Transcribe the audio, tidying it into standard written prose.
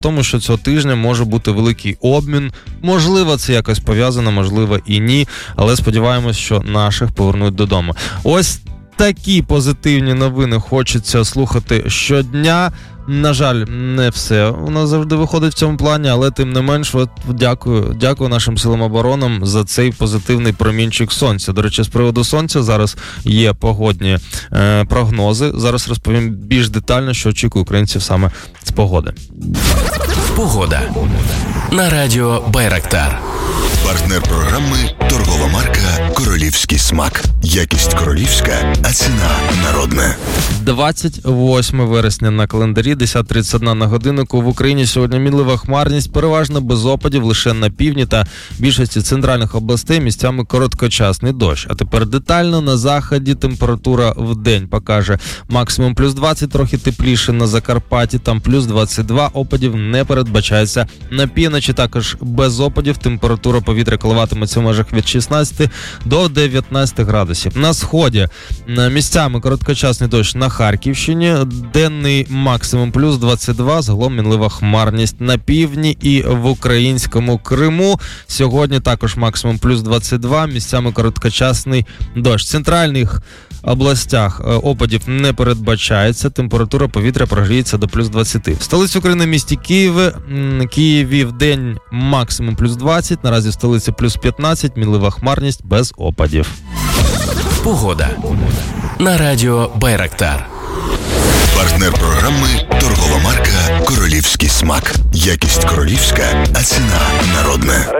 тому, що цього тижня може бути великий обмін. Можливо, це якось пов'язано, можливо і ні, але сподіваємось, що наших повернуть додому. Ось такі позитивні новини хочеться слухати щодня. На жаль, не все у нас завжди виходить в цьому плані, але тим не менш, дякую нашим силам оборони за цей позитивний промінчик сонця. До речі, з приводу сонця зараз є погодні прогнози. Зараз розповім більш детально, що очікує українців саме з погоди. Погода на радіо Байрактар. Партнер програми – торгова марка «Королівський смак». Якість королівська, а ціна народна. 28 вересня на календарі, 10:31 на годиннику. В Україні сьогодні мінлива хмарність, переважно без опадів, лише на півдні та більшості центральних областей місцями короткочасний дощ. А тепер детально на заході температура в день покаже максимум плюс 20, трохи тепліше на Закарпатті, там плюс 22, опадів не передбачається. На півночі також без опадів, температура повітря коливатиметься в межах від 16 до 19 градусів. На сході місцями короткочасний дощ на Харківщині, денний максимум плюс 22, загалом мінлива хмарність на півдні і в українському Криму. Сьогодні також максимум плюс 22, місцями короткочасний дощ. В центральних областях опадів не передбачається, температура повітря прогріється до плюс 20. В столиці України місті Києві в день максимум плюс 20, наразі в столиці плюс 15, мінлива хмарність без опадів. Погода на радіо Байрактар. Партнер програми – торгова марка «Королівський смак». Якість королівська, а ціна народна.